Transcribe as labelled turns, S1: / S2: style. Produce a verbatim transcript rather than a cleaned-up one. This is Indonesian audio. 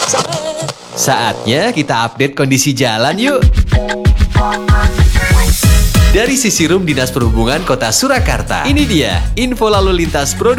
S1: Saatnya kita update kondisi jalan yuk. Dari sisi Rum Dinas Perhubungan Kota Surakarta, ini dia info lalu lintas produk